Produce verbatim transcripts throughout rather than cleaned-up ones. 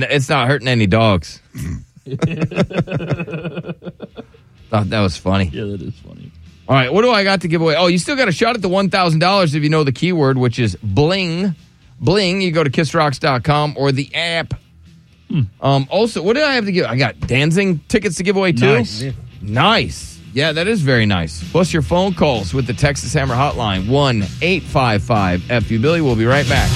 it's not hurting any dogs. Thought that was funny. Yeah, that is funny. All right, what do I got to give away? Oh, you still got a shot at the one thousand dollars if you know the keyword, which is bling. Bling, you go to kiss rocks dot com or the app. Hmm. Um, also, what did I have to give? I got Danzig tickets to give away, too. Nice. Yeah. Nice. Yeah, that is very nice. Plus your phone calls with the Texas Hammer Hotline, one eight five five F U Billy. We'll be right back.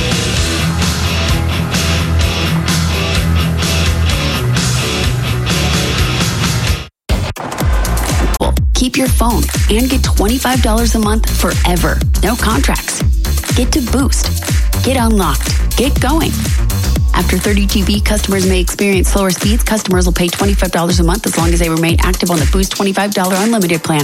Keep your phone and get twenty-five dollars a month forever. No contracts. Get to Boost. Get unlocked. Get going. After thirty G B, customers may experience slower speeds. Customers will pay twenty-five dollars a month as long as they remain active on the Boost twenty-five dollars unlimited plan.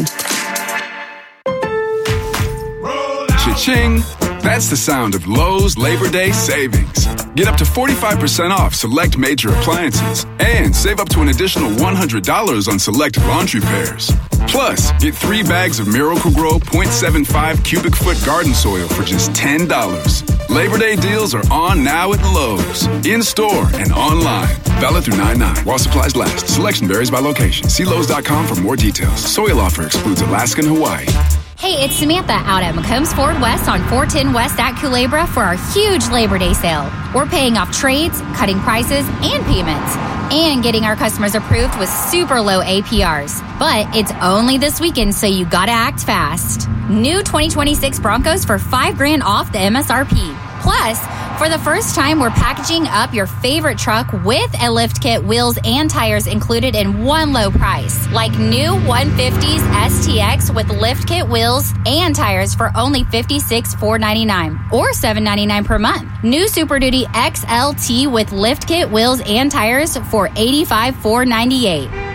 Cha-ching! That's the sound of Lowe's Labor Day savings. Get up to forty-five percent off select major appliances and save up to an additional one hundred dollars on select laundry pairs. Plus, get three bags of Miracle-Gro point seven five cubic foot garden soil for just ten dollars. Labor Day deals are on now at Lowe's. In-store and online. Valid through nine nine while supplies last. Selection varies by location. See Lowe's dot com for more details. Soil offer excludes Alaska and Hawaii. Hey, it's Samantha out at McCombs Ford West on four ten West at Culebra for our huge Labor Day sale. We're paying off trades, cutting prices, and payments, and getting our customers approved with super low A P Rs. But it's only this weekend, so you gotta act fast. New twenty twenty-six Broncos for five grand off the M S R P. Plus, for the first time, we're packaging up your favorite truck with a lift kit, wheels, and tires included in one low price. Like new one fifties S T X with lift kit, wheels, and tires for only fifty-six thousand four hundred ninety-nine dollars or seven hundred ninety-nine dollars per month. New Super Duty X L T with lift kit, wheels, and tires for eighty-five thousand four hundred ninety-eight dollars.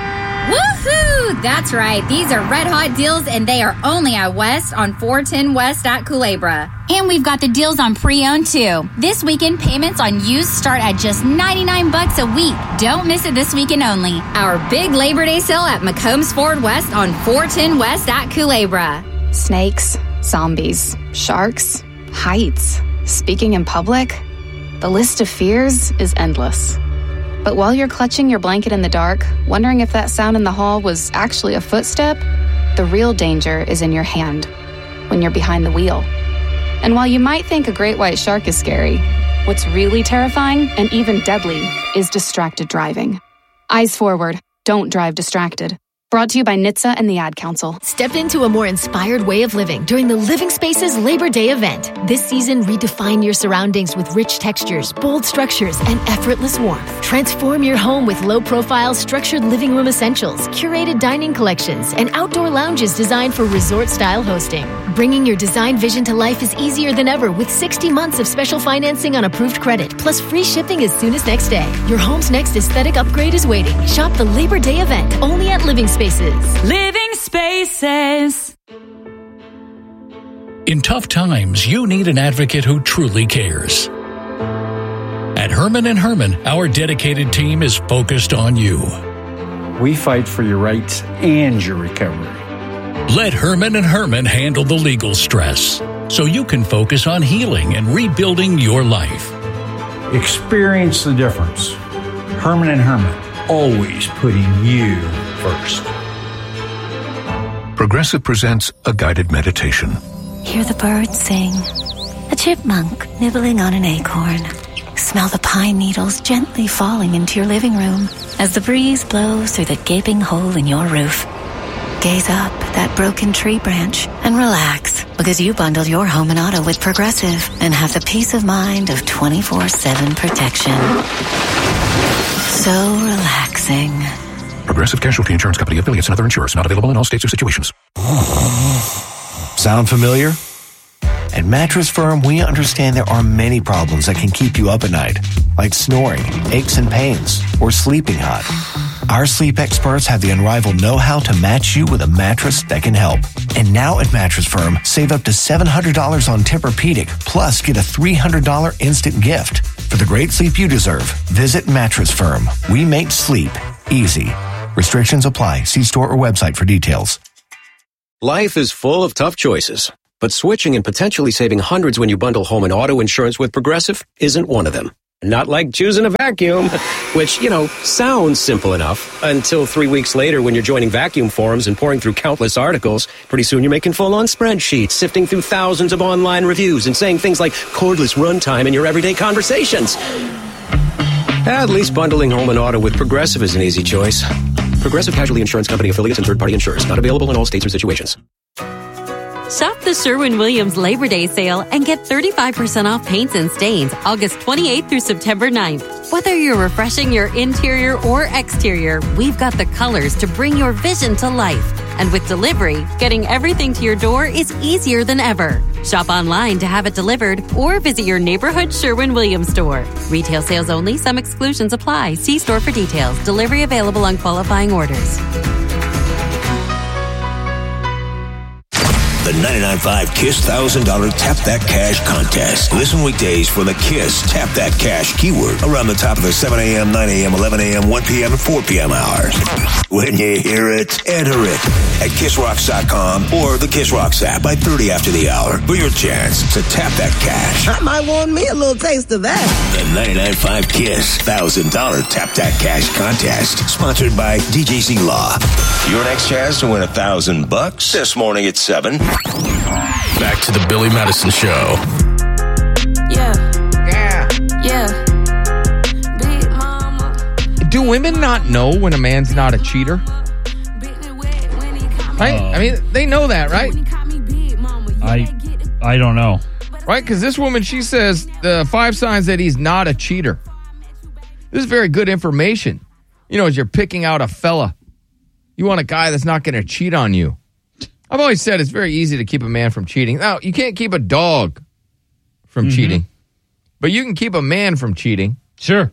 Woohoo! That's right. These are red hot deals, and they are only at West on four ten West at Culebra. And we've got the deals on pre-owned, too. This weekend, payments on used start at just ninety-nine bucks a week. Don't miss it this weekend only. Our big Labor Day sale at McCombs Ford West on four ten West at Culebra. Snakes, zombies, sharks, heights, speaking in public. The list of fears is endless. But while you're clutching your blanket in the dark, wondering if that sound in the hall was actually a footstep, the real danger is in your hand, when you're behind the wheel. And while you might think a great white shark is scary, what's really terrifying and even deadly is distracted driving. Eyes forward, don't drive distracted. Brought to you by N H T S A and the Ad Council. Step into a more inspired way of living during the Living Spaces Labor Day event. This season, redefine your surroundings with rich textures, bold structures, and effortless warmth. Transform your home with low-profile, structured living room essentials, curated dining collections, and outdoor lounges designed for resort-style hosting. Bringing your design vision to life is easier than ever with sixty months of special financing on approved credit, plus free shipping as soon as next day. Your home's next aesthetic upgrade is waiting. Shop the Labor Day event only at Living Spaces. Spaces. Living Spaces. In tough times, you need an advocate who truly cares. At Herman and Herman, our dedicated team is focused on you. We fight for your rights and your recovery. Let Herman and Herman handle the legal stress so you can focus on healing and rebuilding your life. Experience the difference. Herman and Herman, always putting you first. Progressive presents a guided meditation. Hear the birds sing. A chipmunk nibbling on an acorn. Smell the pine needles gently falling into your living room as the breeze blows through the gaping hole in your roof. Gaze up at that broken tree branch and relax because you bundled your home and auto with Progressive and have the peace of mind of twenty-four seven protection. So relaxing. Progressive Casualty Insurance Company, affiliates, and other insurers. Not available in all states or situations. Sound familiar? At Mattress Firm, we understand there are many problems that can keep you up at night, like snoring, aches and pains, or sleeping hot. Our sleep experts have the unrivaled know-how to match you with a mattress that can help. And now at Mattress Firm, save up to seven hundred dollars on Tempur-Pedic, plus get a three hundred dollars instant gift. For the great sleep you deserve, visit Mattress Firm. We make sleep easy. Restrictions apply. See store or website for details. Life is full of tough choices, but switching and potentially saving hundreds when you bundle home and auto insurance with Progressive isn't one of them. Not like choosing a vacuum, which, you know, sounds simple enough until three weeks later when you're joining vacuum forums and pouring through countless articles. Pretty soon you're making full-on spreadsheets, sifting through thousands of online reviews and saying things like cordless runtime in your everyday conversations. At least bundling home and auto with Progressive is an easy choice. Progressive Casualty Insurance Company affiliates and third-party insurers. Not available in all states or situations. Shop the Sherwin-Williams Labor Day sale and get thirty-five percent off paints and stains August twenty-eighth through September ninth. Whether you're refreshing your interior or exterior, we've got the colors to bring your vision to life. And with delivery, getting everything to your door is easier than ever. Shop online to have it delivered or visit your neighborhood Sherwin-Williams store. Retail sales only. Some exclusions apply. See store for details. Delivery available on qualifying orders. The ninety-nine point five KISS one thousand dollars Tap That Cash contest. Listen weekdays for the KISS Tap That Cash keyword around the top of the seven a.m., nine a.m., eleven a.m., one p.m., and four p.m. hours. When you hear it, enter it at kiss rocks dot com or the Kiss Rocks app by thirty after the hour for your chance to tap that cash. I might want me a little taste of that. The ninety-nine point five KISS one thousand dollars Tap That Cash contest, sponsored by D J Z Law. Your next chance to win a thousand bucks this morning at seven. Back to the Billy Madison Show. Yeah. Yeah. Yeah. Big mama. Do women not know when a man's not a cheater? Right? Uh, I mean, they know that, right? I I don't know. Right? Because this woman, she says the five signs that he's not a cheater. This is very good information. You know, as you're picking out a fella, you want a guy that's not going to cheat on you. I've always said it's very easy to keep a man from cheating. Now, you can't keep a dog from Mm-hmm. cheating, but you can keep a man from cheating. Sure.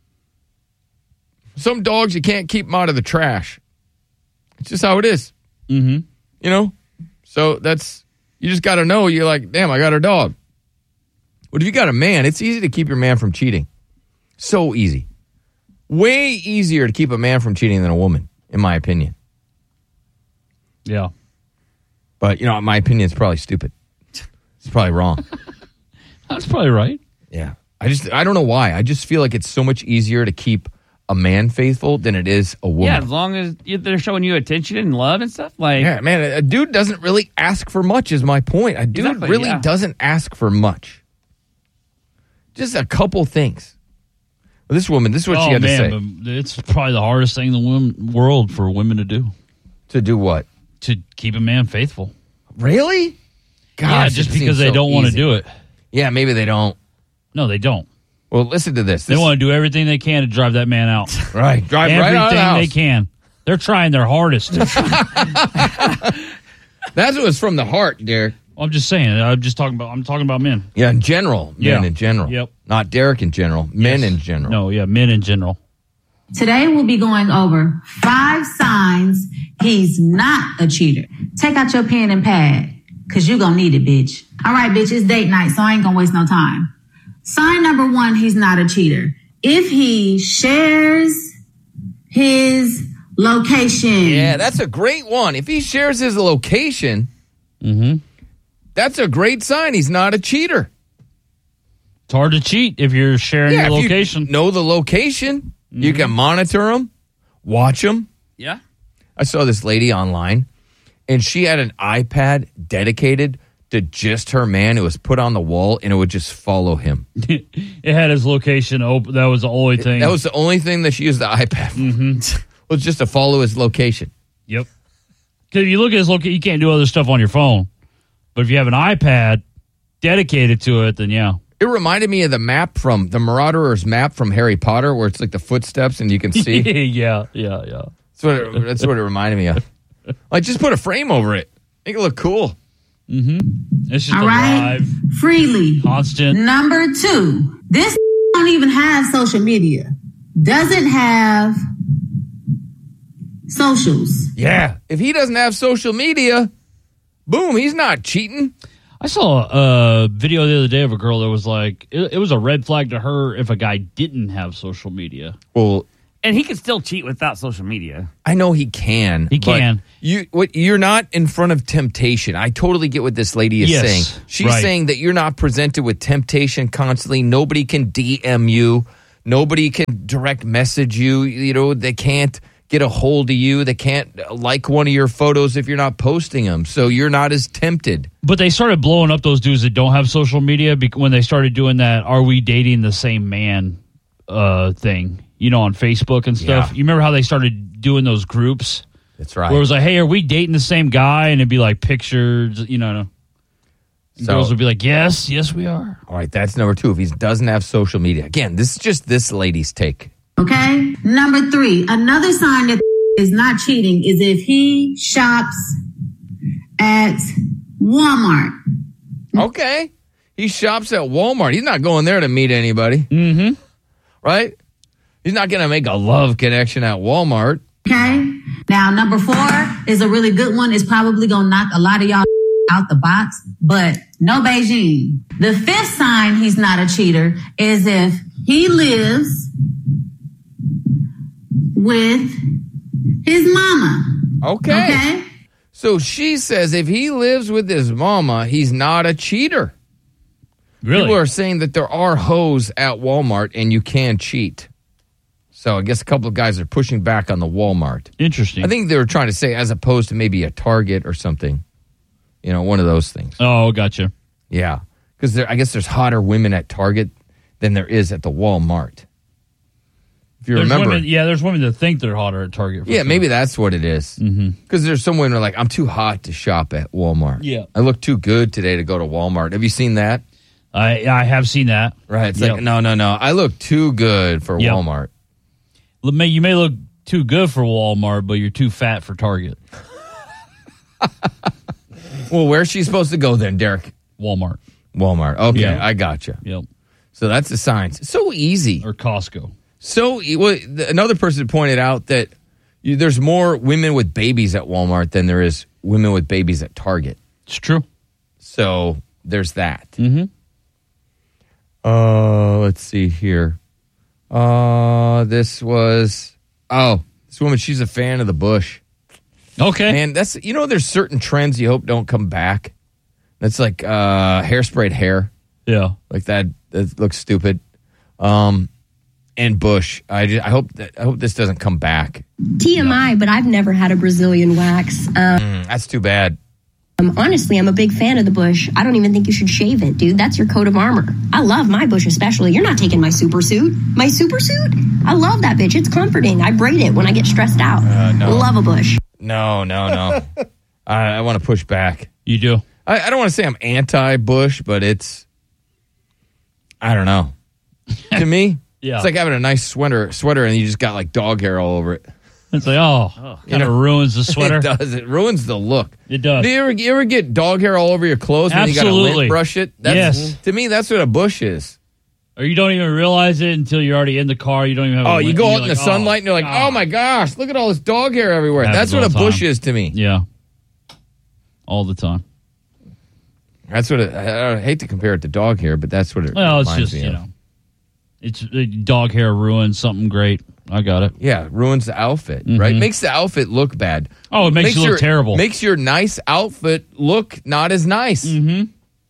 Some dogs, you can't keep them out of the trash. It's just how it is. Mm-hmm. You know? So that's, you just got to know, you're like, damn, I got a dog. But if you got a man, it's easy to keep your man from cheating. So easy. Way easier to keep a man from cheating than a woman, in my opinion. Yeah. But, you know, my opinion is probably stupid. It's probably wrong. That's probably right. Yeah. I just, I don't know why. I just feel like it's so much easier to keep a man faithful than it is a woman. Yeah, as long as they're showing you attention and love and stuff. Like, yeah, man, a dude doesn't really ask for much is my point. A dude Exactly, really yeah. doesn't ask for much. Just a couple things. Well, this woman, this is what oh, she had man, to say. but it's probably the hardest thing in the women, world for women to do. To do what? To keep a man faithful. Really? Yeah, Gosh, just it because seems they so don't want to easy. do it. Yeah, maybe they don't. No, they don't. Well, listen to this. They This- want to do everything they can to drive that man out. Right. Drive everything right out of the house. they can. They're trying their hardest. That's what's from the heart, Derek. I'm just saying. I'm just talking about. I'm talking about men. Yeah, in general. Men Yeah. in general. Yep. Not Derek in general. Men Yes. in general. No, yeah, men in general. Today we'll be going over five signs he's not a cheater. Take out your pen and pad, cause you gonna need it, bitch. All right, bitch, it's date night, so I ain't gonna waste no time. Sign number one, he's not a cheater. If he shares his location. Yeah, that's a great one. If he shares his location, mm-hmm. that's a great sign. He's not a cheater. It's hard to cheat if you're sharing Yeah, your if you location. know the location. You can monitor him, watch him. Yeah. I saw this lady online, and she had an iPad dedicated to just her man. It was put on the wall, and it would just follow him. It had his location open. That was the only thing. That was the only thing that she used the iPad for. Mm-hmm. Was just to follow his location. Yep. Because if you look at his location, you can't do other stuff on your phone. But if you have an iPad dedicated to it, then yeah. It reminded me of the map from the Marauder's map from Harry Potter, where it's like the footsteps and you can see. yeah, yeah, yeah. That's what it, that's what it reminded me of. Like, just put a frame over it. Make it look cool. Mm-hmm. It's just All a right, live, freely. constant. Number two, this don't even have social media. Doesn't have socials. Yeah. If he doesn't have social media, boom, he's not cheating. I saw a video the other day of a girl that was like, it, it was a red flag to her if a guy didn't have social media. Well, And he can still cheat without social media. I know he can. He but can. You, what, you're not in front of temptation. I totally get what this lady is Yes, saying. She's right. saying that you're not presented with temptation constantly. Nobody can D M you. Nobody can direct message you. You know, they can't get a hold of you. They can't like one of your photos if you're not posting them. So you're not as tempted. But they started blowing up those dudes that don't have social media bec- when they started doing that "Are we dating the same man?" uh, thing. You know, on Facebook and stuff. Yeah. You remember how they started doing those groups? That's right. Where it was like, hey, are we dating the same guy? And it'd be like pictures, you know. And So- girls would be like, yes, yes, we are. All right, that's number two. If he doesn't have social media. Again, this is just this lady's take. Okay? Number three, another sign that is not cheating is if he shops at Walmart. Okay. He shops at Walmart. He's not going there to meet anybody. Mm-hmm. Right? He's not going to make a love connection at Walmart. Okay? Now, number four is a really good one. It's probably going to knock a lot of y'all out the box, but no Beijing. The fifth sign he's not a cheater is if he lives with his mama. Okay. Okay? So she says if he lives with his mama, he's not a cheater. Really? People are saying that there are hoes at Walmart and you can cheat. So I guess a couple of guys are pushing back on the Walmart. Interesting. I think they were trying to say as opposed to maybe a Target or something. You know, one of those things. Oh, gotcha. Yeah. Because I guess there's hotter women at Target than there is at the Walmart. If you There's remember. women, yeah, there's women that think they're hotter at Target. For Yeah, sure. maybe that's what it is. Because Mm-hmm. there's some women who are like, I'm too hot to shop at Walmart. Yeah. I look too good today to go to Walmart. Have you seen that? I I have seen that. Right. It's Yep. like, no, no, no. I look too good for Yep. Walmart. L- may- You may look too good for Walmart, but you're too fat for Target. Well, where's she supposed to go then, Derek? Walmart. Walmart. Okay, Yeah. I gotcha. Yep. So that's the signs. It's so easy. Or Costco. So e- well, th- another person pointed out that you, there's more women with babies at Walmart than there is women with babies at Target. It's true. So there's that. Mm-hmm. Uh, let's see here. Uh, this was oh, this woman. She's a fan of the Bush. Okay, man. That's you know, there's certain trends you hope don't come back. That's like uh, hairsprayed hair. Yeah, like that. That looks stupid. Um, and Bush. I just, I hope that I hope this doesn't come back. T M I, but I've never had a Brazilian wax. Um, Mm, that's too bad. Um, honestly, I'm a big fan of the bush. I don't even think you should shave it, dude. That's your coat of armor. I love my bush especially. You're not taking my super suit. My super suit? I love that bitch. It's comforting. I braid it when I get stressed out. Uh, no. Love a bush. No, no, no. I, I want to push back. You do? I, I don't want to say I'm anti-Bush, but it's, I don't know. To me, Yeah. it's like having a nice sweater, sweater, and you just got like dog hair all over it. It's like, oh, kind of ruins the sweater. It does. It ruins the look. It does. Do you ever, you ever get dog hair all over your clothes when you got to Absolutely. lint brush it? That's, Yes. To me, that's what a bush is. Or you don't even realize it until you're already in the car. You don't even have. Oh, a you lint- go you're out in the like, sunlight and you're like, God. oh my gosh, look at all this dog hair everywhere. Happens That's what all a the bush time. is to me. Yeah, all the time. That's what it, I, I hate to compare it to dog hair, but that's what it Well, it's reminds just me you of. know, it's uh, dog hair ruins something great. I got it. Yeah, ruins the outfit, Mhm. right? Makes the outfit look bad. Oh, it makes you look your, terrible. Makes your nice outfit look not as nice. Mm-hmm.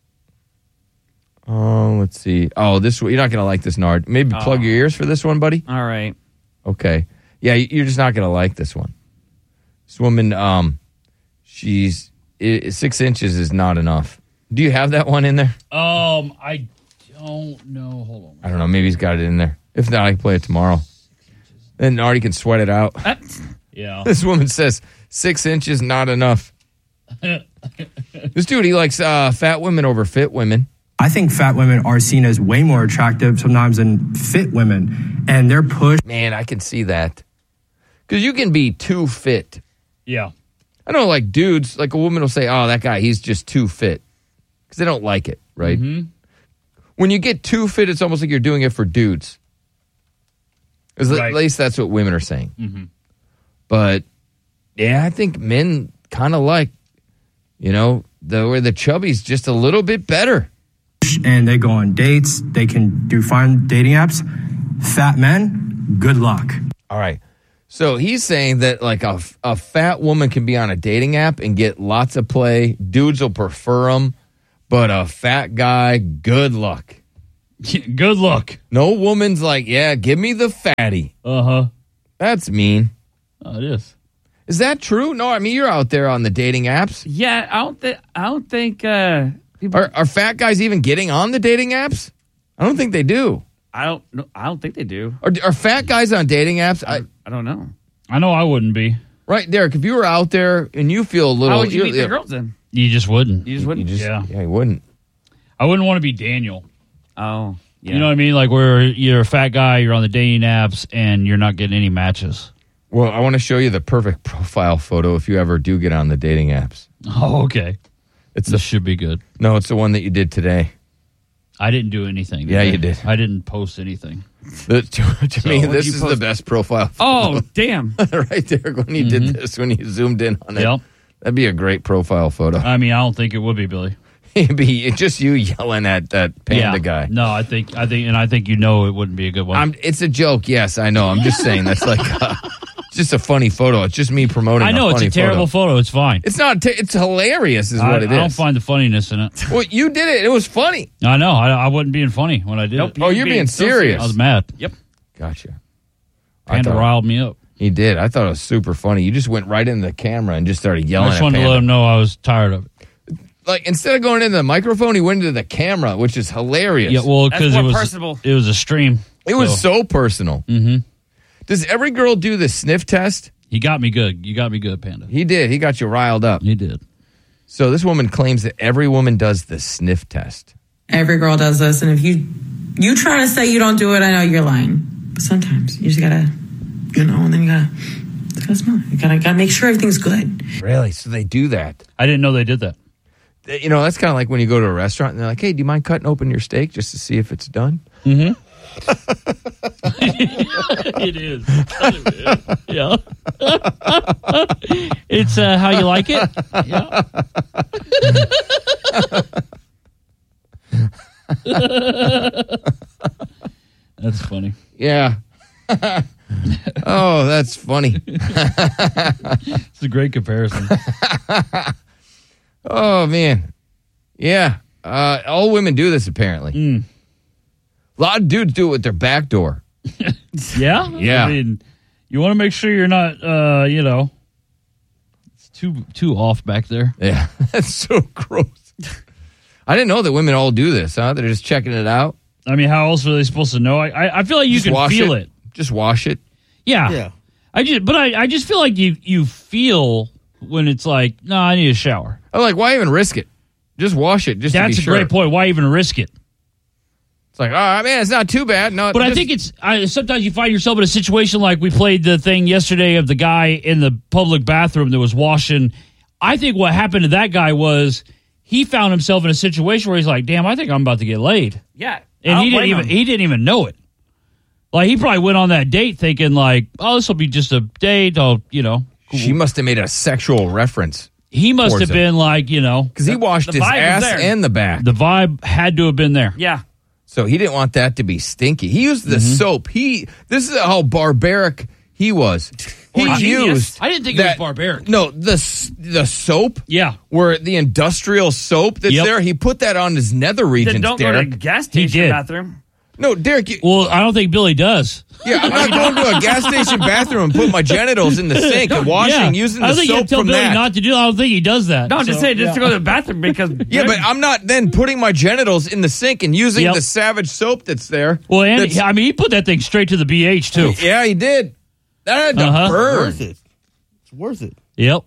Oh, let's see. Oh, this you're not going to like this, Nard. Maybe Oh. plug your ears for this one, buddy. All right. Okay. Yeah, you're just not going to like this one. This woman, um, she's i six inches is not enough. Do you have that one in there? Um, I don't know. Hold on. I don't know. Maybe he's got it in there. If not, I can play it tomorrow. Then Nardi can sweat it out. Yeah. This woman says six inches not enough. This dude, he likes uh, fat women over fit women. I think fat women are seen as way more attractive sometimes than fit women, and they're pushed. Man, I can see that. Because you can be too fit. Yeah. I know, like dudes, like a woman will say, oh, that guy, he's just too fit. Because they don't like it, right? Mm-hmm. When you get too fit, it's almost like you're doing it for dudes. 'Cause Right. At least that's what women are saying. Mm-hmm. But, yeah, I think men kind of like, you know, the where the chubby's just a little bit better. And they go on dates. They can do fine dating apps. Fat men, good luck. All right. So he's saying that like a, a fat woman can be on a dating app and get lots of play. Dudes will prefer them. But a fat guy, good luck. Good luck. No woman's like, yeah, give me the fatty. Uh-huh. That's mean. Oh, it is. Is that true? No, I mean, you're out there on the dating apps. Yeah, I don't think. I don't think. Uh, people... are, are fat guys even getting on the dating apps? I don't think they do. I don't. No, I don't think they do. Are, are fat guys on dating apps? I, I don't know. I know I wouldn't be. Right, Derek. If you were out there and you feel a little, how would you meet you, the girls then? You just wouldn't. You just wouldn't. You just, yeah, yeah, you wouldn't. I wouldn't want to be Daniel. Oh, yeah. You know what I mean? Like where you're a fat guy, you're on the dating apps, and you're not getting any matches. Well, I want to show you the perfect profile photo if you ever do get on the dating apps. Oh, okay. It's this the, should be good. No, it's the one that you did today. I didn't do anything. Yeah, I? you did. I didn't post anything. The, to to So, me, what this did you is post? the best profile photo. Oh, damn. Right there, when you Mhm. did this, when you zoomed in on it. Yep. That'd be a great profile photo. I mean, I don't think it would be, Billy. It'd be just you yelling at that panda yeah. guy. No, I think, I think, and I think you know it wouldn't be a good one. I'm, it's a joke, yes, I know. I'm just saying that's like uh, just a funny photo. It's just me promoting. I know a it's funny a terrible photo. photo. It's fine. It's not. T- it's hilarious, is I, what it is. I don't find the funniness in it. Well, you did it. It was funny. I know. I, I wasn't being funny when I did Nope. it. Oh, you're being so serious. I was mad. Yep. Gotcha. I Panda thought- riled me up. He did. I thought it was super funny. You just went right into the camera and just started yelling I just at wanted Panda. to let him know I was tired of it. Like, instead of going into the microphone, he went into the camera, which is hilarious. Yeah, well, That's because more it was personable. it was a stream. It was so personal. Mm-hmm. Does every girl do the sniff test? He got me good. You got me good, Panda. He did. He got you riled up. He did. So this woman claims that every woman does the sniff test. Every girl does this, and if you you try to say you don't do it, I know you're lying. But sometimes you just gotta, you know, and then you gotta, you gotta smell it. You gotta, gotta make sure everything's good. Really? So they do that? I didn't know they did that. You know, that's kind of like when you go to a restaurant and they're like, hey, do you mind cutting open your steak just to see if it's done? Mm-hmm. It is. Yeah. It's uh, how you like it. Yeah. That's funny. Yeah. Oh, that's funny. It's a great comparison. Oh, man. Yeah. Uh, all women do this, apparently. Mm. A lot of dudes do it with their back door. Yeah? Yeah. I mean, you want to make sure you're not, uh, you know, it's too too off back there. Yeah. That's so gross. I didn't know that women all do this, huh? They're just checking it out. I mean, how else are they supposed to know? I I, I feel like you Just can wash feel it. it. Just wash it. Yeah. Yeah. I just, but I, I just feel like you you feel when it's like, no, I need a shower. I'm like, why even risk it? Just wash it. Just That's to a be sure. great point. Why even risk it? It's like, all right, man, it's not too bad. No, But I just- think it's I, sometimes you find yourself in a situation like we played the thing yesterday of the guy in the public bathroom that was washing. I think what happened to that guy was he found himself in a situation where he's like, "Damn, I think I'm about to get laid," Yeah. and I he don't didn't blame even him. he didn't even know it. Like he probably went on that date thinking like, "Oh, this will be just a date." I'll, you know, She must have made a sexual reference. he must towards have him. been like, you know, Because he washed the his vibe was ass there. and the back. the vibe had to have been there. Yeah. So he didn't want that to be stinky. He used the soap. He This is how barbaric he was. He Or genius. used. I didn't think it that- was barbaric. No, the s- the soap. Yeah. Where the industrial soap that's Yep. there, he put that on his nether Then regions, don't go to Derek. the gas He station did. bathroom. No, Derek. You, Well, I don't think Billy does. yeah, I'm not going to a gas station bathroom and put my genitals in the sink and washing Yeah. using I the don't think you soap tell from Billy that. not to do. I don't think he does that. No, I'm just So, saying just yeah. to go to the bathroom because Yeah, but I'm not then putting my genitals in the sink and using Yep. the Savage soap that's there. Well, and That's- I mean, he put that thing straight to the B H too. Yeah, he did. That had to Uh-huh. burn. Worth it. It's worth it. Yep.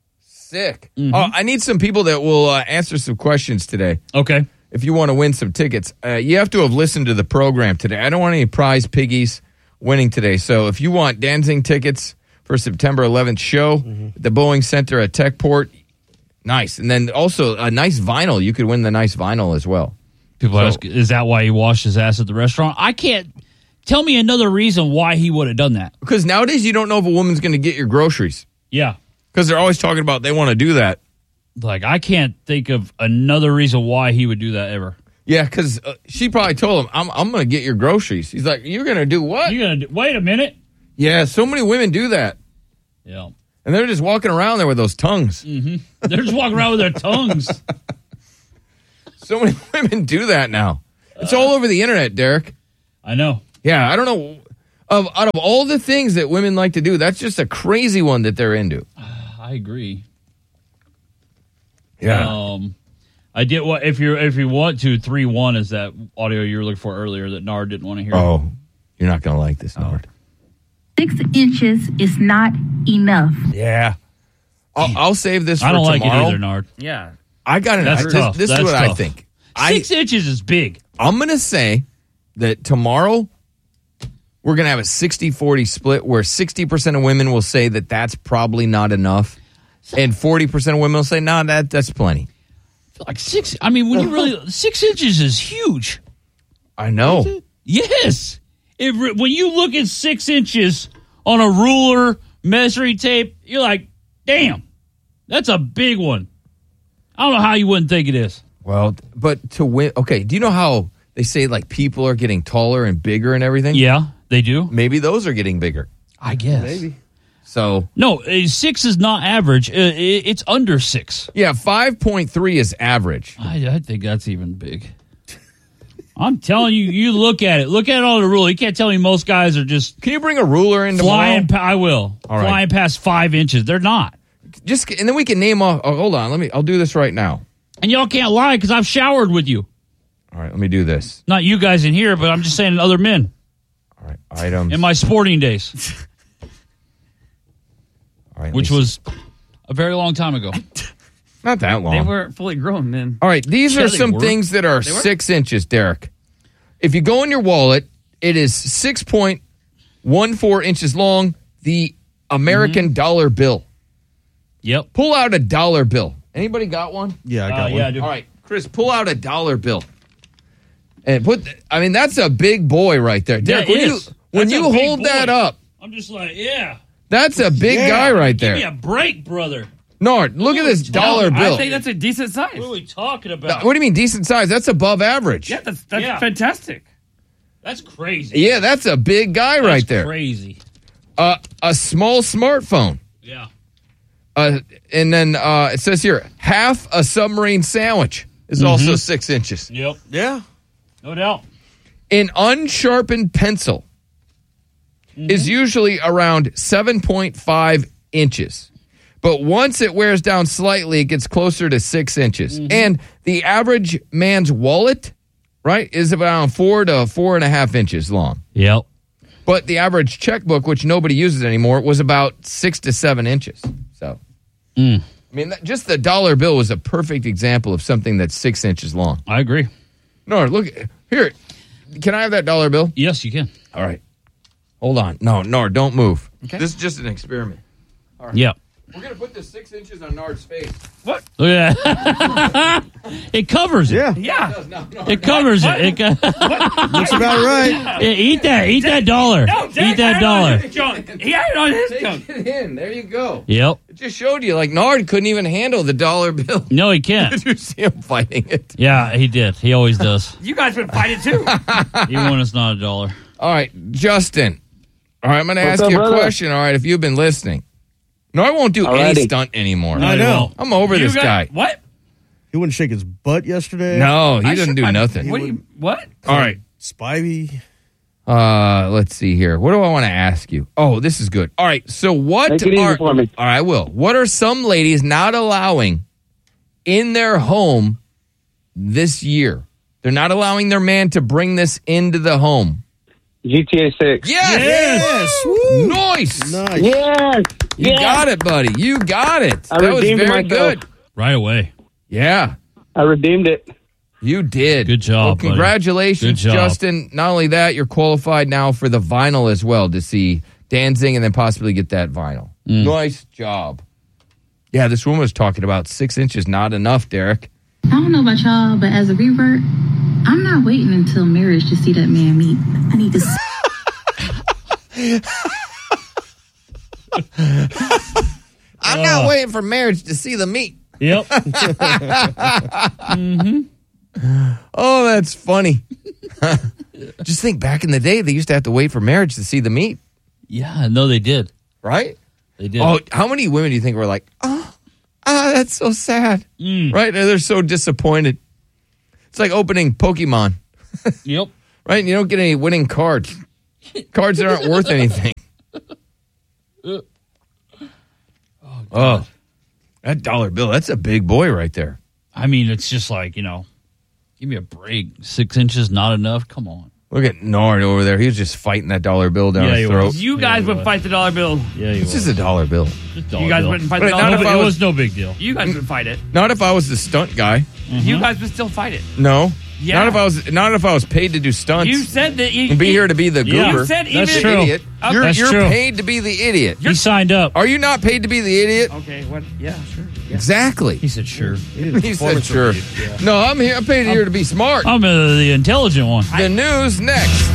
Sick. Mm-hmm. Oh, I need some people that will uh, answer some questions today. Okay. If you want to win some tickets, uh, you have to have listened to the program today. I don't want any prize piggies winning today. So if you want dancing tickets for September eleventh show Mm-hmm. at the Boeing Center at Techport, nice. And then also a nice vinyl. You could win the nice vinyl as well. People So- ask, is that why he washed his ass at the restaurant? I can't. Tell me another reason why he would have done that. Because nowadays you don't know if a woman's going to get your groceries. Yeah. Because they're always talking about they want to do that. Like, I can't think of another reason why he would do that ever. Yeah, because uh, she probably told him, I'm, I'm going to get your groceries. He's like, you're going to do what? You're gonna do, wait a minute. Yeah, so many women do that. Yeah. And they're just walking around there with those tongues. Mm-hmm. They're just walking around with their tongues. So many women do that now. It's all over the internet, Derek. I know. Yeah, I don't know. Of out of all the things that women like to do, that's just a crazy one that they're into. I agree. Yeah. Um, I did what if you if you want to three one is that audio you were looking for earlier that Nard didn't want to hear. Oh, you're not going to like this, Nard. Six inches is not enough. Yeah. I'll, I'll save this for I don't tomorrow. like it either, Nard. Yeah. I got an That's I, tough. This, this That's is what I tough. think. Six I, inches is big. I'm going to say that tomorrow we're going to have a sixty forty split where sixty percent of women will say that that's probably not enough. And forty percent of women will say, no, nah, that, that's plenty. Like six. I mean, when you really six inches is huge. I know. Yes. If, when you look at six inches on a ruler measuring tape, you're like, damn, that's a big one. I don't know how you wouldn't think it is. Well, but to win, okay, do you know how they say like people are getting taller and bigger and everything? Yeah, they do. Maybe those are getting bigger. I guess. Maybe. So. No, uh, six is not average. Uh, it, it's under six. Yeah, five point three is average. I, I think that's even big. I'm telling you, you look at it. Look at it on the ruler. You can't tell me most guys are just. Can you bring a ruler in tomorrow? Flying, pa- I will. All right. Flying past five inches. They're not. Just and then we can name off. Oh, hold on, let me. I'll do this right now. And y'all can't lie because I've showered with you. All right, let me do this. Not you guys in here, but I'm just saying other men. All right, items. In my sporting days. All right, which was a very long time ago. Not that long. They weren't fully grown then. All right, these Yeah, are they some were. things that are They were. six inches, Derek. If you go in your wallet, it is six point one four inches long. The American Mm-hmm. dollar bill. Yep. Pull out a dollar bill. Anybody got one? Yeah, I got Uh, one. yeah, I do. All right, Chris, pull out a dollar bill. And put. I mean, that's a big boy right there, Derek. That when you is. when That's a you big hold boy. that up, I'm just like, yeah. that's a big Yeah. guy right Give there. me a break, brother. Nard, look at this dollar I bill. think that's a decent size. What are we talking No, about? what do you mean decent size? That's above average. Yeah, that's that's Yeah. fantastic. That's crazy. Yeah, that's a big guy That's right there. crazy. Uh, a small smartphone. Yeah. Uh, and then uh, it says here, half a submarine sandwich is Mm-hmm. also six inches. Yep. Yeah. No doubt. An unsharpened pencil Mm-hmm. is usually around seven point five inches. But once it wears down slightly, it gets closer to six inches. Mm-hmm. And the average man's wallet, right, is around four to four and a half inches long. Yep. But the average checkbook, which nobody uses anymore, was about six to seven inches. So, Mm. I mean, that, just the dollar bill was a perfect example of something that's six inches long. I agree. No, look here. Can I have that dollar bill? Yes, you can. All right. Hold on. No, no, don't move. Okay. This is just an experiment. All right. Yep. We're going to put the six inches on Nard's face. What? Look at that. It covers it. Yeah. Yeah. No, no, It covers it. it co- Looks about right. Yeah, eat that. Eat that dollar. No, Eat that dollar. Junk. He had it on his Take junk. it in. There you go. Yep. It just showed you, like, Nard couldn't even handle the dollar bill. No, he can't. Did you see him fighting it? Yeah, he did. He always does. You guys been fighting too. Even when it's not a dollar. All right, Justin. All right, I'm going to ask up, you a brother? question, all right, if you've been listening. No, I won't do any Alrighty. stunt anymore. I know. I'm over You this got- guy. What? He wouldn't shake his butt yesterday. No, he I doesn't shook do my- nothing. What? Do you, what? All right. Spivey. Uh, let's see here. What do I want to ask you? Oh, this is good. All right. So what Make it easy are for me. All right, I will. What are some ladies not allowing in their home this year? They're not allowing their man to bring this into the home. G T A six. Yes. Yes. Woo. Nice. Nice. Yes. You yes. got it, buddy. You got it. I that was redeemed very myself. good. Right away. Yeah. I redeemed it. You did. Good job, Well, buddy. congratulations, Good job. Justin. Not only that, you're qualified now for the vinyl as well to see Danzig and then possibly get that vinyl. Mm. Nice job. Yeah, this woman was talking about six inches, not enough, Derek. I don't know about y'all, but as a revert, I'm not waiting until marriage to see that man meet. I need to. s- I'm Uh. not waiting for marriage to see the meat. Yep. mm-hmm. Oh, that's funny. Just think back in the day, they used to have to wait for marriage to see the meat. Yeah, no, they did. Right? They did. Oh, how many women do you think were like, oh, ah, that's so sad? Mm. Right? And they're so disappointed. It's like opening Pokemon. Yep. Right? And you don't get any winning cards. Cards that aren't worth anything. Oh, oh, that dollar bill, that's a big boy right there. I mean, it's just like, you know, give me a break. Six inches, not enough? Come on. Look at Nard over there. He was just fighting that dollar bill down Yeah, he his throat. was. You guys would fight the dollar bill. Yeah, he It's was. just a dollar bill. Just dollar You guys bill. wouldn't fight But the not dollar if bill. I It was- was no big deal. You guys would fight it. Not if I was the stunt guy. You guys would still fight it. No. Yeah. Not if I was not if I was paid to do stunts. You said that you and be here to be the Yeah. goober. You said That's even true. Idiot. Okay. You're, That's you're true. paid to be the idiot. He signed up. Are you not paid to be the idiot? Okay, what? Yeah, sure. Yeah. Exactly. He said, sure. He said, sure. No, I'm here. I'm paid here to be smart. I'm uh, the intelligent one. The news next.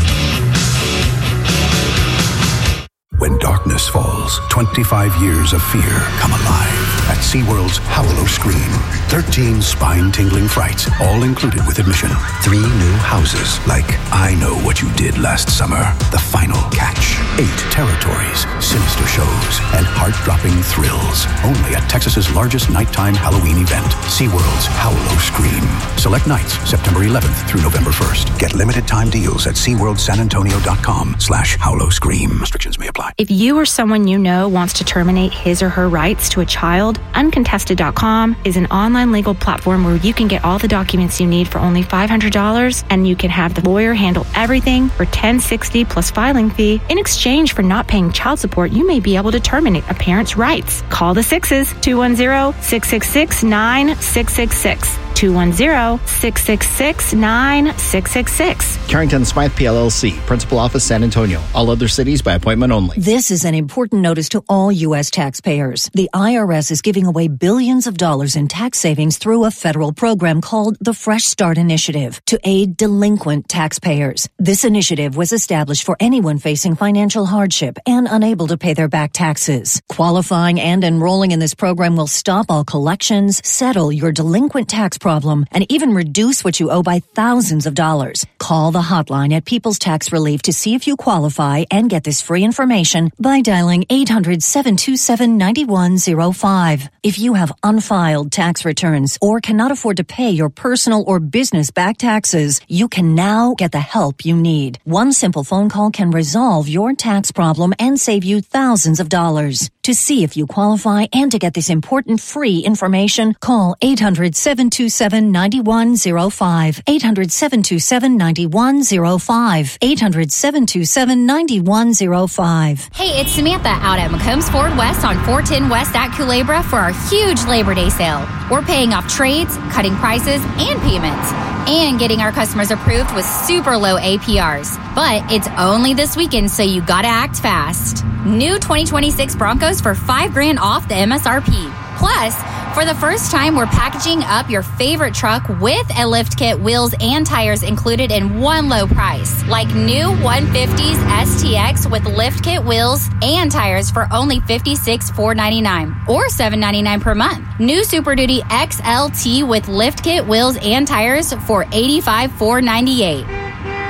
When darkness falls, twenty-five years of fear come alive at SeaWorld's Howlo Scream. thirteen spine-tingling frights, all included with admission. Three new houses, like I Know What You Did Last Summer, The Final Catch. Eight territories, sinister shows, and heart-dropping thrills. Only at Texas's largest nighttime Halloween event, SeaWorld's Howlo Scream. Select nights, September eleventh through November first. Get limited time deals at SeaWorldSanAntonio.com slash Howlo Scream. Restrictions may apply. If you or someone you know wants to terminate his or her rights to a child, Uncontested dot com is an online legal platform where you can get all the documents you need for only five hundred dollars, and you can have the lawyer handle everything for ten dollars and sixty cents plus filing fee. In exchange for not paying child support, you may be able to terminate a parent's rights. Call the Sixes, two one zero, six six six, nine six six six. two one zero, six six six, nine six six six. Carrington Smythe P L L C, Principal Office, San Antonio. All other cities by appointment only. This is an important notice to all U S taxpayers. The I R S is giving away billions of dollars in tax savings through a federal program called the Fresh Start Initiative to aid delinquent taxpayers. This initiative was established for anyone facing financial hardship and unable to pay their back taxes. Qualifying and enrolling in this program will stop all collections, settle your delinquent tax problem, and even reduce what you owe by thousands of dollars. Call the hotline at People's Tax Relief to see if you qualify and get this free information by dialing eight hundred, seven two seven, nine one zero five. If you have unfiled tax returns or cannot afford to pay your personal or business back taxes, you can now get the help you need. One simple phone call can resolve your tax problem and save you thousands of dollars. To see if you qualify and to get this important free information, call eight hundred, seven two seven, nine one zero five. eight hundred, seven two seven, nine one zero five. eight hundred, seven two seven, nine one zero five. Hey, it's Samantha out at McCombs Ford West on four ten West at Culebra for our huge Labor Day sale. We're paying off trades, cutting prices, and payments, and getting our customers approved with super low A P Rs. But it's only this weekend, so you gotta act fast. New twenty twenty-six Broncos for five grand off the M S R P. Plus, for the first time, we're packaging up your favorite truck with a lift kit, wheels, and tires included in one low price. Like new one fifties S T X with lift kit, wheels, and tires for only fifty-six thousand four hundred ninety-nine dollars or seven hundred ninety-nine dollars per month. New Super Duty X L T with lift kit, wheels, and tires for eighty-five thousand four hundred ninety-eight dollars.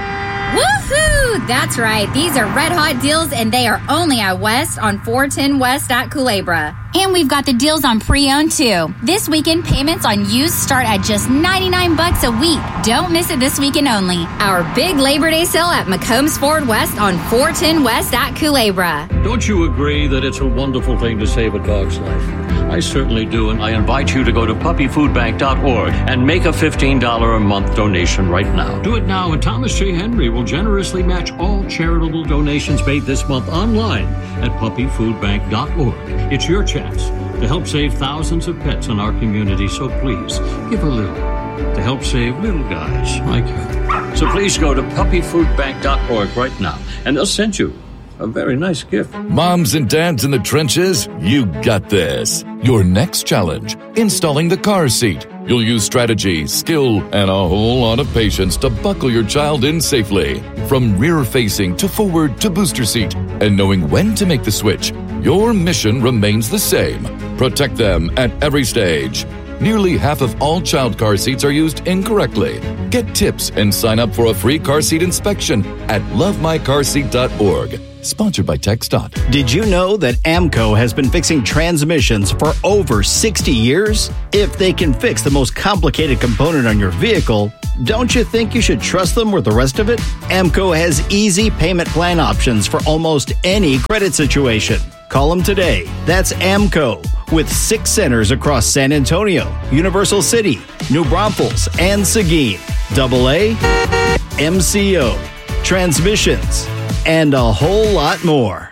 Woohoo! That's right. These are red hot deals, and they are only at West on four ten West at Culebra. And we've got the deals on pre-owned too. This weekend, payments on used start at just ninety-nine bucks a week. Don't miss it this weekend only. Our big Labor Day sale at McCombs Ford West on four ten West at Culebra. Don't you agree that it's a wonderful thing to save a dog's life? I certainly do, and I invite you to go to puppy food bank dot org and make a fifteen dollars a month donation right now. Do it now, and Thomas J. Henry will generously match all charitable donations made this month online at puppy food bank dot org. It's your chance to help save thousands of pets in our community, so please give a little to help save little guys like you. So please go to puppy food bank dot org right now, and they'll send you a very nice gift. Moms and dads in the trenches, you got this. Your next challenge, installing the car seat. You'll use strategy, skill, and a whole lot of patience to buckle your child in safely. From rear-facing to forward to booster seat. And knowing when to make the switch, your mission remains the same. Protect them at every stage. Nearly half of all child car seats are used incorrectly. Get tips and sign up for a free car seat inspection at love my car seat dot org. Sponsored by TxDOT. Did you know that AMCO has been fixing transmissions for over sixty years? If they can fix the most complicated component on your vehicle, don't you think you should trust them with the rest of it? AMCO has easy payment plan options for almost any credit situation. Call them today. That's AMCO, with six centers across San Antonio, Universal City, New Braunfels, and Seguin. Double A, M C O, transmissions, and a whole lot more.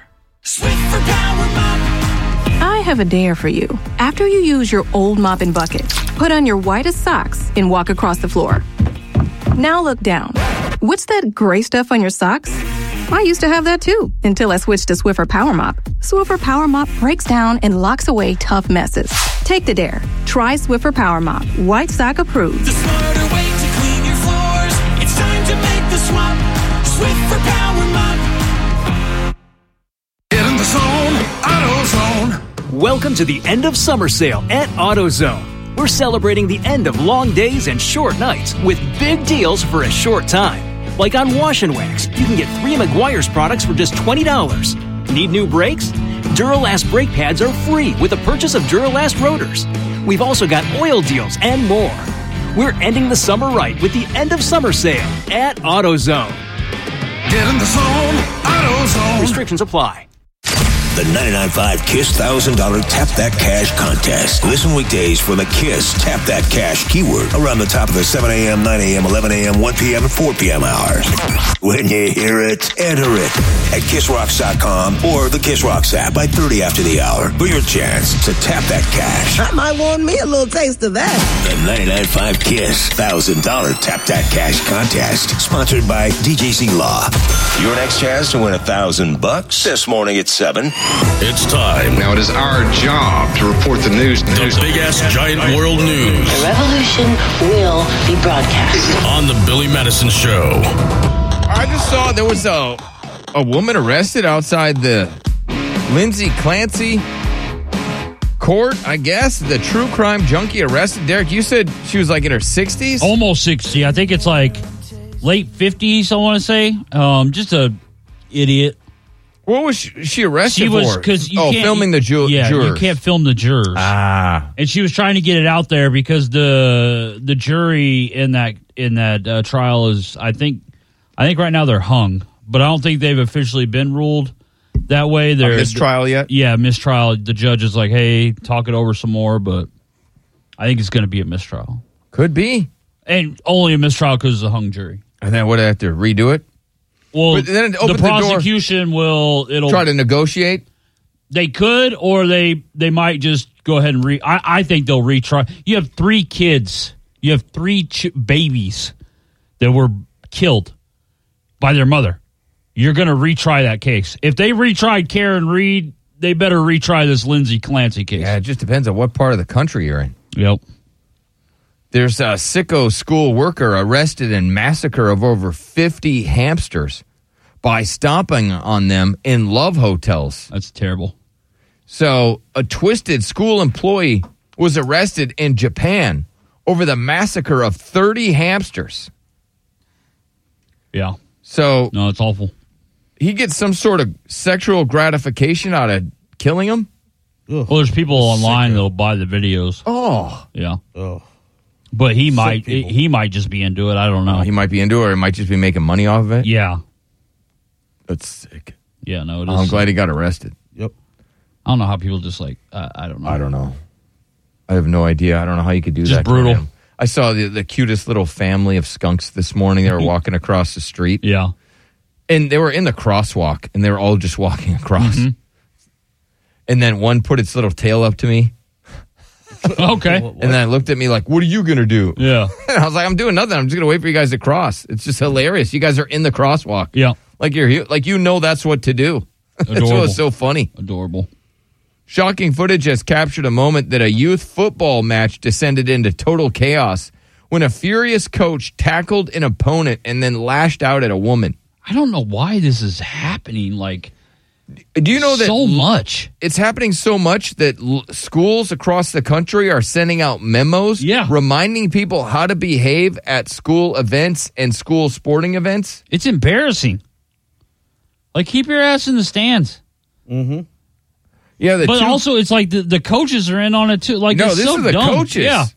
I have a dare for you. After you use your old mop and bucket, put on your whitest socks and walk across the floor. Now look down. What's that gray stuff on your socks? I used to have that too, until I switched to Swiffer Power Mop. Swiffer Power Mop breaks down and locks away tough messes. Take the dare. Try Swiffer Power Mop. White sock approved. The smarter way to clean your floors. It's time to make the swap. Swiffer Power Mop. Get in the zone, AutoZone. Welcome to the end of summer sale at AutoZone. We're celebrating the end of long days and short nights with big deals for a short time. Like on Wash and Wax, you can get three Meguiar's products for just twenty dollars. Need new brakes? Duralast brake pads are free with the purchase of Duralast rotors. We've also got oil deals and more. We're ending the summer right with the end of summer sale at AutoZone. Get in the zone, AutoZone. Restrictions apply. The ninety-nine point five KISS one thousand dollars Tap That Cash contest. Listen weekdays for the KISS Tap That Cash keyword around the top of the seven a.m., nine a.m., eleven a.m., one p.m., and four p.m. hours. When you hear it, enter it at kiss rocks dot com or the Kiss Rocks app by thirty after the hour for your chance to tap that cash. I might want me a little taste of that. The ninety-nine point five KISS one thousand dollars Tap That Cash contest, sponsored by D J Z Law. Your next chance to win a thousand bucks this morning at seven. It's time. Now it is our job to report the news. The news. big-ass giant world news. The revolution will be broadcast. On the Billy Madison Show. I just saw there was a, a woman arrested outside the Lindsay Clancy court, I guess. The true crime junkie arrested. Derek, you said she was like in her sixties? Almost sixty. I think it's like late fifties, I want to say. Um, just a idiot. What was she, she arrested she was, for? Cause you oh, can't, filming the ju- yeah, jurors. you can't film the jurors. Ah. And she was trying to get it out there because the the jury in that in that uh, trial is, I think, I think right now they're hung, but I don't think they've officially been ruled that way. They're a mistrial yet? Yeah, mistrial. The judge is like, hey, talk it over some more, but I think it's going to be a mistrial. Could be. And only a mistrial because it's a hung jury. And then what, I have to redo it? Well, but then it the prosecution the will it'll try to negotiate. They could, or they they might just go ahead and re. I, I think they'll retry. You have three kids. You have three ch- babies that were killed by their mother. You're going to retry that case. If they retried Karen Reed, they better retry this Lindsay Clancy case. Yeah, it just depends on what part of the country you're in. Yep. There's a sicko school worker arrested in massacre of over fifty hamsters by stomping on them in love hotels. That's terrible. So a twisted school employee was arrested in Japan over the massacre of thirty hamsters. Yeah. So no, it's awful. He gets some sort of sexual gratification out of killing them. Ugh. Well, there's people online that'll buy the videos. Oh, yeah. Oh. But he Sick might people. he might just be into it. I don't know. Oh, he might be into it, or he might just be making money off of it. Yeah. That's sick. Yeah, no, it is. I'm sick. glad he got arrested. Yep. I don't know how people just like, uh, I don't know. I don't know. I have no idea. I don't know how you could do just that. Just brutal. To him. I saw the, the cutest little family of skunks this morning. They were walking across the street. Yeah. And they were in the crosswalk, and they were all just walking across. Mm-hmm. And then one put its little tail up to me. Okay. And then I looked at me like, what are you going to do? Yeah. And I was like, I'm doing nothing. I'm just going to wait for you guys to cross. It's just hilarious. You guys are in the crosswalk. Yeah. Like you're here, like you know that's what to do. That's what's so funny. Adorable. Shocking footage has captured a moment that a youth football match descended into total chaos when a furious coach tackled an opponent and then lashed out at a woman. I don't know why this is happening. Like, Do you know that so much? It's happening so much that l- schools across the country are sending out memos, yeah. reminding people how to behave at school events and school sporting events. It's embarrassing. Like, keep your ass in the stands. Mm-hmm. Yeah, the but two- also it's like the, the coaches are in on it too. Like, no, it's this so is the dumb. coaches. Yeah,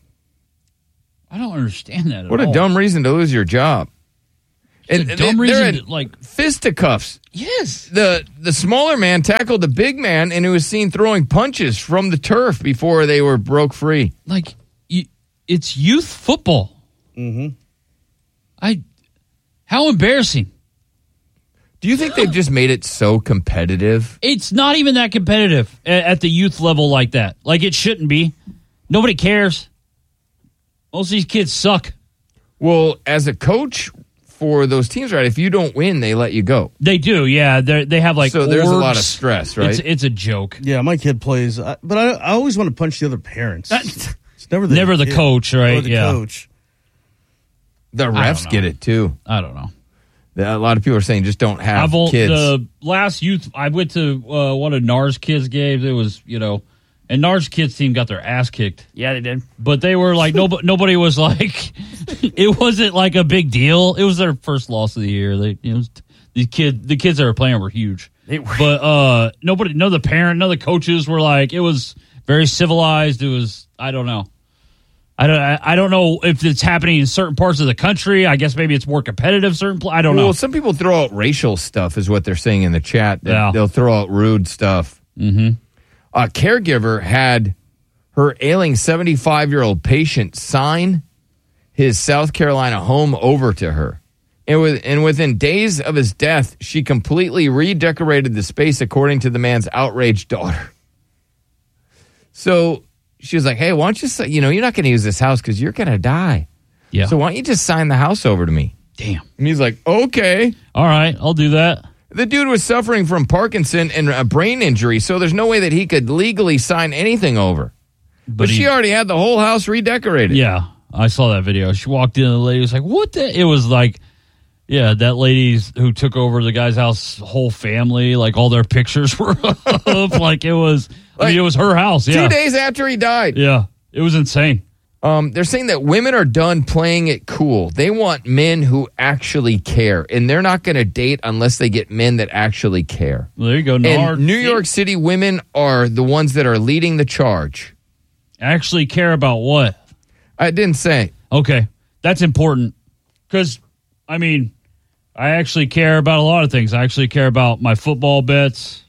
I don't understand that. At What a all. dumb reason to lose your job. It's a dumb they- reason they're to, in like- fisticuffs. Yes. The the smaller man tackled the big man, and he was seen throwing punches from the turf before they were broke free. Like, you, it's youth football. Mm-hmm. I, how embarrassing. Do you think they've just made it so competitive? It's not even that competitive at, at the youth level like that. Like, it shouldn't be. Nobody cares. Most of these kids suck. Well, as a coach for those teams, right, if you don't win, they let you go. They do, yeah. They they have like So there's a lot of orgs. stress, right? It's, it's a joke. Yeah, my kid plays, I, but I, I always want to punch the other parents. It's never the Never the kid coach, right? Or the Yeah. coach. The I refs don't know. get it too. I don't know. A lot of people are saying just don't have I've ol- kids. The last youth, I went to uh, one of Nars kids' games. It was, you know, and Nars kids team got their ass kicked. Yeah, they did. But they were like, nobody, nobody was like, it wasn't like a big deal. It was their first loss of the year. They, you know, these kids, the kids that were playing were huge. They were. But uh, nobody, no, the parent, no, the coaches were like, it was very civilized. It was, I don't know. I don't, I, I don't know if it's happening in certain parts of the country. I guess maybe it's more competitive. Certain, pl- I don't well, know. some people throw out racial stuff, is what they're saying in the chat. That Yeah. They'll throw out rude stuff. Mm-hmm. A caregiver had her ailing seventy-five-year-old patient sign his South Carolina home over to her. And, with, and within days of his death, she completely redecorated the space according to the man's outraged daughter. So she was like, hey, why don't you, si- you know, you're not going to use this house because you're going to die. Yeah. So why don't you just sign the house over to me? Damn. And he's like, okay. All right, I'll do that. The dude was suffering from Parkinson and a brain injury, so there's no way that he could legally sign anything over. But, But he- she already had the whole house redecorated. Yeah, I saw that video. She walked in, and the lady was like, what the? It was like, yeah, that lady who took over the guy's house, whole family, like all their pictures were up. Like it was, I mean, it was her house. Yeah. Two days after he died. Yeah, it was insane. Um, they're saying that women are done playing it cool. They want men who actually care, and they're not going to date unless they get men that actually care. Well, there you go. And Nard. New York City women are the ones that are leading the charge. Actually care about what? I didn't say. Okay, that's important because, I mean, I actually care about a lot of things. I actually care about my football bets.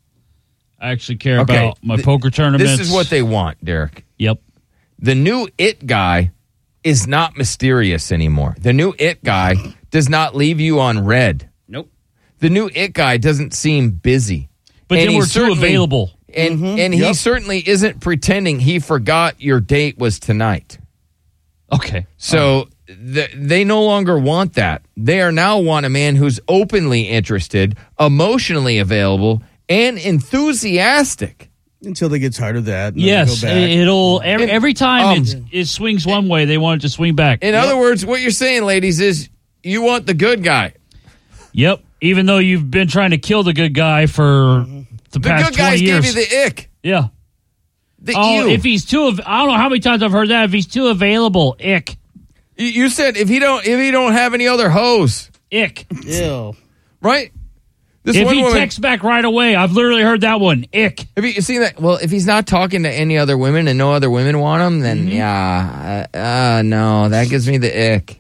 I actually care Okay, about my th- poker tournaments. This is what they want, Derek. Yep. The new it guy is not mysterious anymore. The new it guy does not leave you on red. Nope. The new it guy doesn't seem busy. But And they he were too certainly- available. And Mhm. and he Yep. certainly isn't pretending he forgot your date was tonight. Okay. So th- they no longer want that. They are now want a man who's openly interested, emotionally available, and enthusiastic. Until they get tired of that. And then Yes, they go back. it'll every, And, every time um, it's, it swings one way, they want it to swing back. In other words, what you're saying, ladies, is you want the good guy. Yep. Even though you've been trying to kill the good guy for the The past good guys twenty gave years. you the ick. yeah. The Oh, ew. if he's too, av- I don't know how many times I've heard that. If he's too available, ick, You- You said if he don't if he don't have any other hoes, ick. Ew. right? This if one he woman, texts back right away, I've literally heard that one, ick. have you seen that? Well, if he's not talking to any other women and no other women want him, then Mm-hmm. yeah, uh, uh, no, that gives me the ick.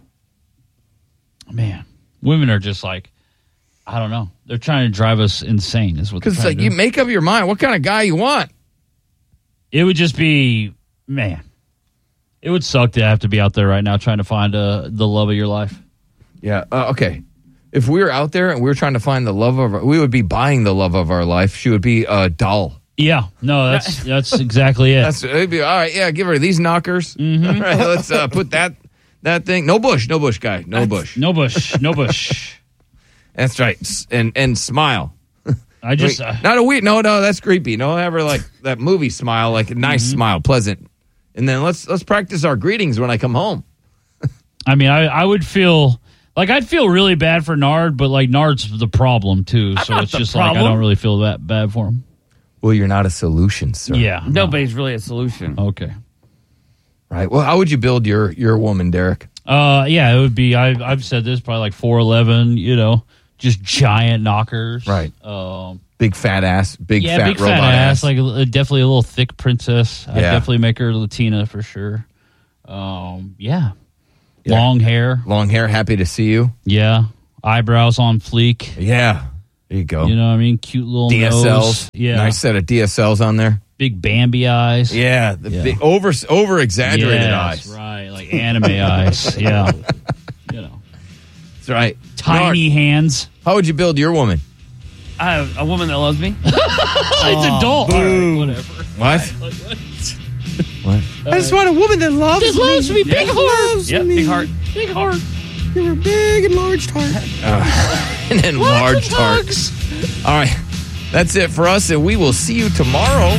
Man, women are just like, I don't know. They're trying to drive us insane. Is what they're Because it's trying like to you do. make up your mind what kind of guy you want. It would just be, man. It would suck to have to be out there right now trying to find uh, the love of your life. Yeah. Uh, okay. If we were out there and we were trying to find the love of, our, we would be buying the love of our life. She would be a doll. Yeah, no, that's that's exactly it. That's it'd be all right. Yeah, give her these knockers. Mm-hmm. All right, let's uh, put that that thing. No bush, no bush, guy, no bush, no bush, no bush. That's right. S- And and smile. I just Wait, uh, not a weird. No, no, that's creepy. No, have her like that movie smile, like a nice Mm-hmm. smile, pleasant. And then let's let's practice our greetings when I come home. I mean, I, I would feel Like, I'd feel really bad for Nard, but, like, Nard's the problem, too. I'm so not it's the just problem. like I don't really feel that bad for him. Well, you're not a solution, sir. Yeah. Nobody's really a solution. Okay. Right. Well, how would you build your, your woman, Derek? Uh, yeah, it would be, I, I've said this, probably like four eleven, you know, just giant knockers. Right. Um, big fat ass, big yeah, fat big robot fat ass, ass. like a, definitely a little thick princess. I'd Yeah. definitely make her Latina for sure. Um, yeah. Yeah. Long hair. Long hair. Happy to see you. Yeah. Eyebrows on fleek. Yeah. There you go. You know what I mean? Cute little D S Ls. nose. Yeah. Nice set of D S Ls on there. Big Bambi eyes. Yeah. The Yeah. big over over exaggerated Yes, eyes. right. Like anime eyes. Yeah. You know. That's right. Tiny Nard, hands. how would you build your woman? I have a woman that loves me. It's adult. All right, whatever. What? What? I just want a woman that loves Just me. loves me. Big Yeah. heart. Loves Yep, me. big heart. Big heart. You're a big enlarged heart. An enlarged heart. All right. That's it for us, and we will see you tomorrow.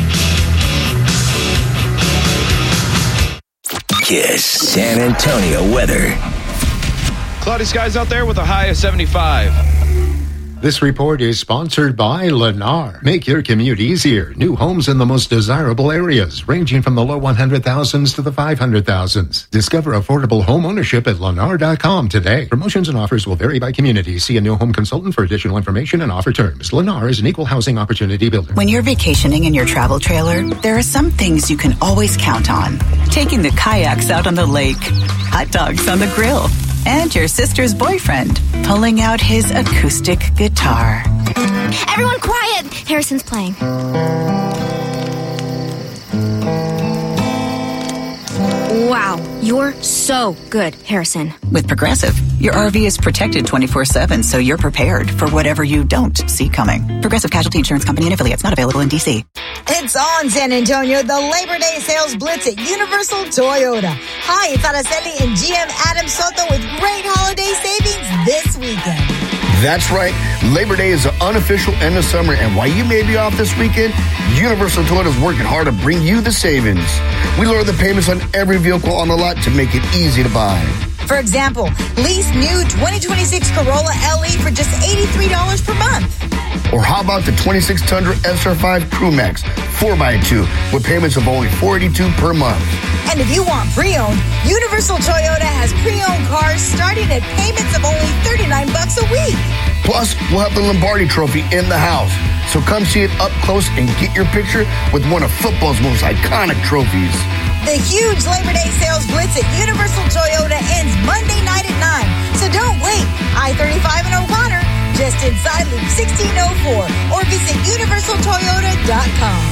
Kiss San Antonio weather. Cloudy skies out there with a high of seventy-five. This report is sponsored by Lennar. Make your commute easier. New homes in the most desirable areas, ranging from the low one hundred thousands to the five hundred thousands. Discover affordable home ownership at lennar dot com today. Promotions and offers will vary by community. See a new home consultant for additional information and offer terms. Lennar is an equal housing opportunity builder. When you're vacationing in your travel trailer, there are some things you can always count on. Taking the kayaks out on the lake, hot dogs on the grill, and your sister's boyfriend pulling out his acoustic guitar. Everyone quiet! Harrison's playing. Wow, you're so good, Harrison. With Progressive, your R V is protected twenty-four seven, so you're prepared for whatever you don't see coming. Progressive Casualty Insurance Company and affiliates, not available in D C. It's on, San Antonio, the Labor Day sales blitz at Universal Toyota. Hi, it's Araceli and G M Adam Soto with great holiday savings this weekend. That's right. Labor Day is the unofficial end of summer, and while you may be off this weekend, Universal Toyota is working hard to bring you the savings. We lower the payments on every vehicle on the lot to make it easy to buy. For example, lease new twenty twenty-six Corolla L E for just eighty-three dollars per month. Or how about the twenty-six Tundra S R five Crew Max four by two with payments of only four hundred eighty-two dollars per month. And if you want pre-owned, Universal Toyota has pre-owned cars starting at payments of only thirty-nine bucks a week. Plus, we'll have the Lombardi Trophy in the house. So come see it up close and get your picture with one of football's most iconic trophies. The huge Labor Day sales blitz at Universal Toyota ends Monday night at nine. So don't wait. I thirty-five in O'Connor, just inside Loop sixteen oh four, or visit universal toyota dot com.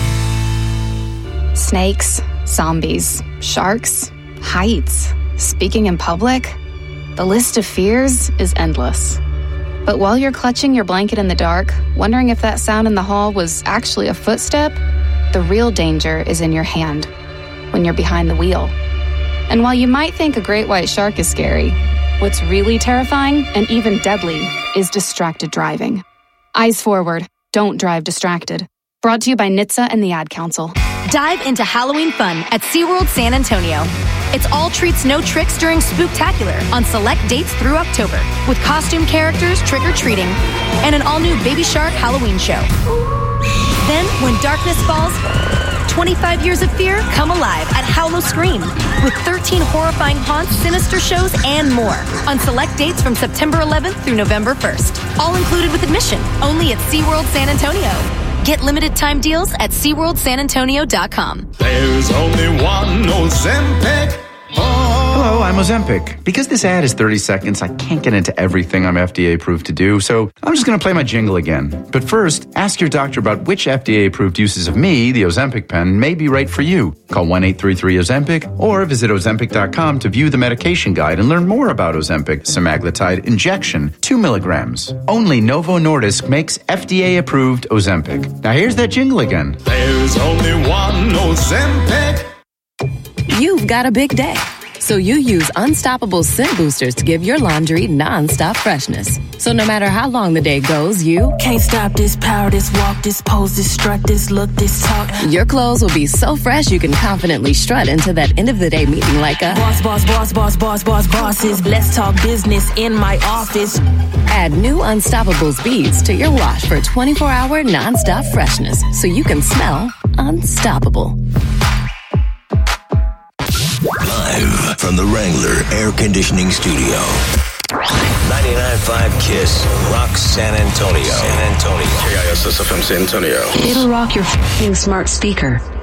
Snakes, zombies, sharks, heights, speaking in public. The list of fears is endless. But while you're clutching your blanket in the dark, wondering if that sound in the hall was actually a footstep, the real danger is in your hand, when you're behind the wheel. And while you might think a great white shark is scary, what's really terrifying and even deadly is distracted driving. Eyes forward, don't drive distracted. Brought to you by N H T S A and the Ad Council. Dive into Halloween fun at SeaWorld San Antonio. It's all treats, no tricks during Spooktacular on select dates through October with costume characters trick-or-treating and an all-new Baby Shark Halloween show. Then, when darkness falls, twenty-five years of fear come alive at Howlo Scream with thirteen horrifying haunts, sinister shows, and more on select dates from September eleventh through November first. All included with admission, only at SeaWorld San Antonio. Get limited time deals at sea world san antonio dot com. There's only one Ozempic. Hello, I'm Ozempic. Because this ad is thirty seconds, I can't get into everything I'm F D A approved to do, so I'm just going to play my jingle again. But first, ask your doctor about which F D A approved uses of me, the Ozempic pen, may be right for you. Call one eight three three Ozempic or visit ozempic dot com to view the medication guide and learn more about Ozempic semaglutide injection, two milligrams. Only Novo Nordisk makes F D A approved Ozempic. Now here's that jingle again. There's only one Ozempic. You've got a big day. So you use Unstoppable scent boosters to give your laundry non-stop freshness. So no matter how long the day goes, you can't stop this power, this walk, this pose, this strut, this look, this talk. Your clothes will be so fresh you can confidently strut into that end of the day meeting like a boss, boss, boss, boss, boss, boss, bosses. Let's talk business in my office. Add new Unstoppables beads to your wash for twenty-four hour non-stop freshness so you can smell unstoppable. Live from the Wrangler Air Conditioning Studio. ninety-nine point five KISS, Rock San Antonio. San Antonio. K I S S F M San Antonio. It'll rock your f***ing smart speaker.